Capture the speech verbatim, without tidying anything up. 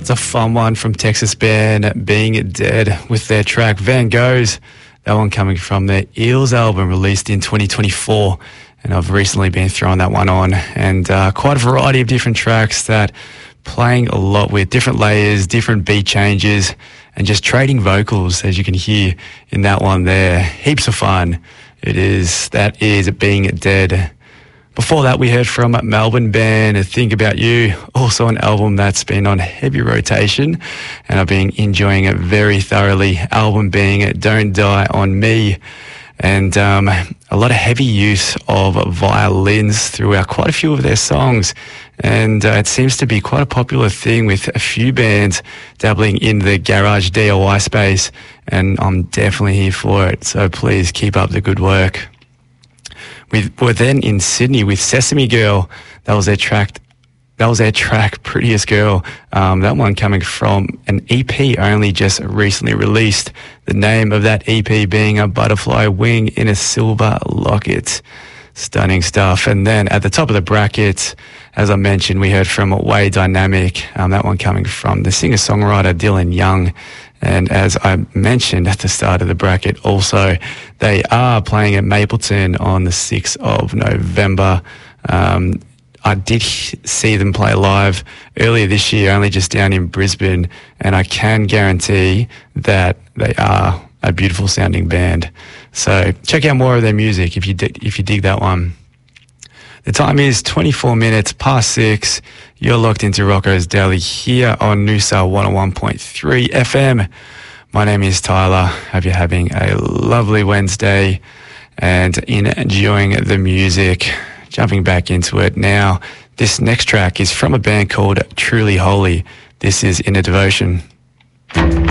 It's a fun one from Texas band Being Dead with their track Van Goghs. That one coming from their Eels album released in twenty twenty-four. And I've recently been throwing that one on. And uh, quite a variety of different tracks that playing a lot with different layers, different beat changes, and just trading vocals, as you can hear in that one there. Heaps of fun. It is, that is Being Dead. Before that, we heard from Melbourne band Think About You, also an album that's been on heavy rotation, and I've been enjoying it very thoroughly. Album being Don't Die On Me, and um, a lot of heavy use of violins throughout quite a few of their songs, and uh, it seems to be quite a popular thing with a few bands dabbling in the garage D I Y space, and I'm definitely here for it, so please keep up the good work. We were then in Sydney with Sesame Girl. That was their track. That was their track, Prettiest Girl. Um, that one coming from an E P only just recently released. The name of that E P being A Butterfly Wing in a Silver Locket. Stunning stuff. And then at the top of the bracket, as I mentioned, we heard from Way Dynamic. Um, that one coming from the singer-songwriter Dylan Young. And as I mentioned at the start of the bracket also, they are playing at Mapleton on the sixth of November. Um, I did see them play live earlier this year, only just down in Brisbane, and I can guarantee that they are a beautiful sounding band. So check out more of their music if you dig, if you dig that one. The time is twenty-four minutes past six. You're locked into Rocco's Daily here on Noosa one oh one point three F M. My name is Tyler. Hope you're having a lovely Wednesday and enjoying the music. Jumping back into it now. This next track is from a band called Truly Holy. This is In a Devotion.